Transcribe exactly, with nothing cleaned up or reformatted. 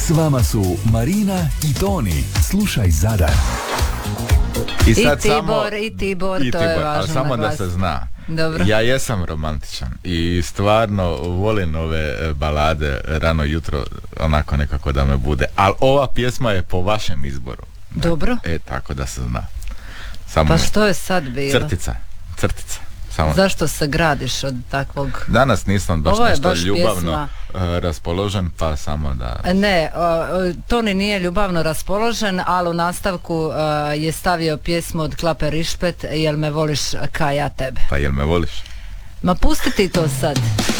S vama su Marina i Toni. Slušaj Zadar. I, I sad Tibor, samo, i Tibor, i to Tibor, je važno. ali samo da naglasiti. se zna. Dobro. Ja jesam romantičan i stvarno volim ove balade rano jutro, onako nekako da me bude. Ali ova pjesma je po vašem izboru. Dobro. E, tako da se zna. Samo Pa što je sad bilo? crtica, crtica. Samo. Zašto se gradiš od takvog... Danas nisam baš Ovo je nešto baš ljubavno pjesma. uh, raspoložen, pa samo da... Ne, o, Toni nije ljubavno raspoložen, ali u nastavku uh, je stavio pjesmu od Klape Rišpet, Jel me voliš ka ja tebe. Pa jel me voliš? Ma pusti ti to sad.